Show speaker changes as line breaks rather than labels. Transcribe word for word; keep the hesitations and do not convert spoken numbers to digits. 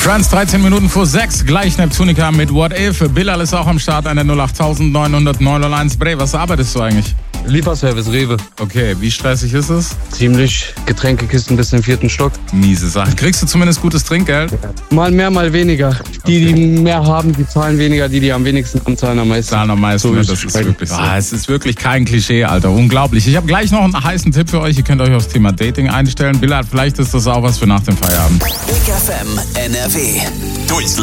Trans, dreizehn Minuten vor sechs, gleich Neptunica mit What If. Bilal ist auch am Start an der null acht neun null null null eins. Bre, was arbeitest du eigentlich?
Lieferservice, Rewe.
Okay, wie stressig ist es?
Ziemlich. Getränkekisten bis im vierten Stock.
Miese Sache. Kriegst du zumindest gutes Trinkgeld?
Mal mehr, mal weniger. Die,
Okay.
die mehr haben, die zahlen weniger. Die, die am wenigsten haben, zahlen am meisten.
Zahlen am meisten,
So
ne?
ist
Das
es
ist
bei-
wirklich so. Ah, es ist wirklich kein Klischee, Alter. Unglaublich. Ich habe gleich noch einen heißen Tipp für euch. Ihr könnt euch aufs Thema Dating einstellen. Bilal, vielleicht ist das auch was für nach dem Feierabend.
Big F M N R W. Durchs